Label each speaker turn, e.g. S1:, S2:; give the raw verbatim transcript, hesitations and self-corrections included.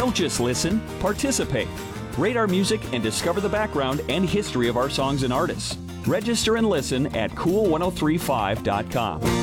S1: Don't just listen, participate. Rate our music and discover the background and history of our songs and artists. Register and listen at cool ten thirty-five dot com.